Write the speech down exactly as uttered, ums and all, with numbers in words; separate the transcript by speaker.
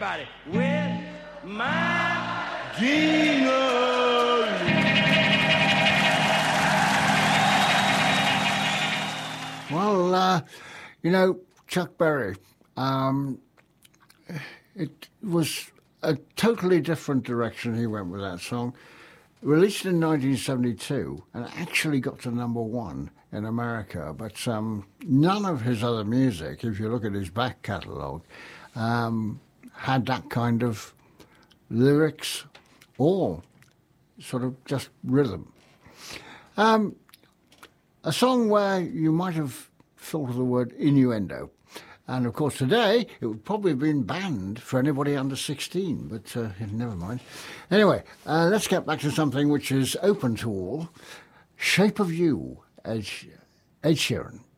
Speaker 1: everybody. With my Gina Lee.
Speaker 2: Well, uh, you know, Chuck Berry, um, it was a totally different direction he went with that song. Released in nineteen seventy-two and actually got to number one in America, but um, none of his other music, if you look at his back catalogue, um, had that kind of lyrics or sort of just rhythm. Um, a song where you might have thought of the word innuendo. And, of course, today it would probably have been banned for anybody under sixteen, but uh, never mind. Anyway, uh, let's get back to something which is open to all. Shape of You, Ed, Ed Sheeran.